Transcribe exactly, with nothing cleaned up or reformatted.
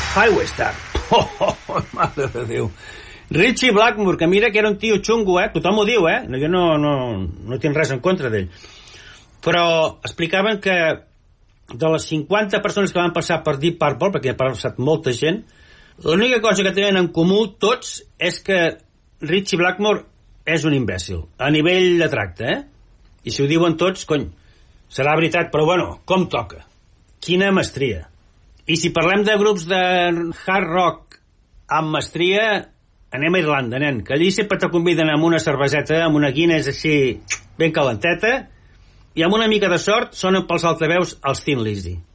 Highway Star. Oh, oh, oh, mare de Déu. Richie Blackmore, que mira que era un tio xungo, eh? Tothom ho diu, eh? Jo no, no, no tinc res en contra d'ell. Però explicaven que de les cinquanta persones que van passar per Deep Purple, perquè ha passat molta gent, l'única cosa que tenen en comú tots és que Richie Blackmore és un imbècil, a nivell de tracte, eh? I si ho diuen tots, cony, serà veritat, però bueno, com toca. Quina mestria. I si parlem de grups de hard rock amb mestria, anem a Irlanda, nen, que allí sempre te conviden amb una cerveseta, amb una Guinness així ben calenteta, i amb una mica de sort sonen pels altaveus els Thin Lizzy.